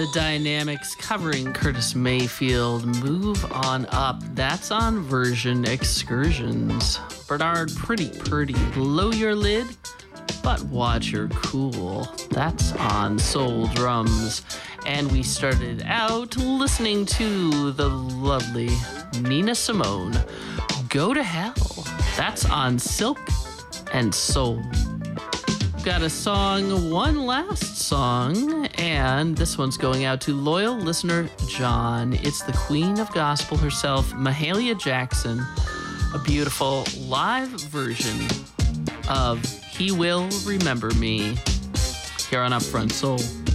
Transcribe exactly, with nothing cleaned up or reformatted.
The Dynamics covering Curtis Mayfield. Move on up. That's on Version Excursions. Bernard Pretty Purdy. Blow Your Lid, but watch your cool. That's on Soul Drums. And we started out listening to the lovely Nina Simone. Go to Hell. That's on Silk and Soul. Got a song, one last song, and this one's going out to loyal listener John. It's the Queen of Gospel herself, Mahalia Jackson, a beautiful live version of He Will Remember Me here on Upfront Soul.